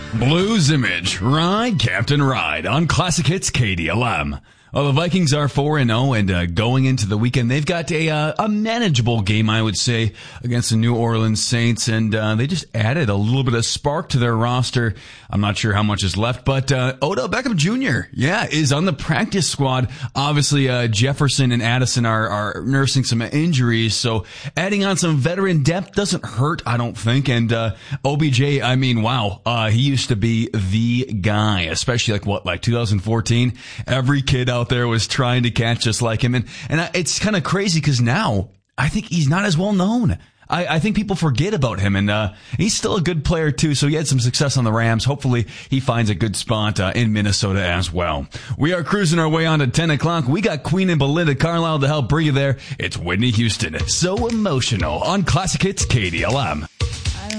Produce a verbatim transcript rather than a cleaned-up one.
Blues Image, Ride, Captain Ride on Classic Hits K D L M. Well, the Vikings are four and oh, and uh, going into the weekend, they've got a uh, a manageable game, I would say, against the New Orleans Saints, and uh, they just added a little bit of spark to their roster. I'm not sure how much is left, but uh, Odell Beckham Junior, yeah, is on the practice squad. Obviously, uh, Jefferson and Addison are, are nursing some injuries, so adding on some veteran depth doesn't hurt, I don't think, and uh, O B J, I mean, wow, uh, he used to be the guy, especially like, what, like two thousand fourteen? Every kid out there was trying to catch just like him. And, and it's kind of crazy because now I think he's not as well known. I, I think people forget about him, and uh, he's still a good player too. So he had some success on the Rams. Hopefully he finds a good spot uh, in Minnesota as well. We are cruising our way on to ten o'clock. We got Queen and Belinda Carlisle to help bring you there. It's Whitney Houston. So Emotional on Classic Hits K D L M.